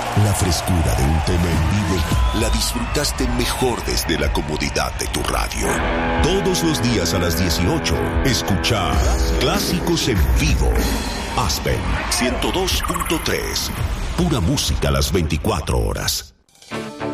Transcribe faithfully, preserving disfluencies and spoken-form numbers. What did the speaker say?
La frescura de un tema en vivo la disfrutaste mejor desde la comodidad de tu radio. Todos los días a las dieciocho, escucha Clásicos en Vivo. Aspen ciento dos punto tres. Pura música a las veinticuatro horas.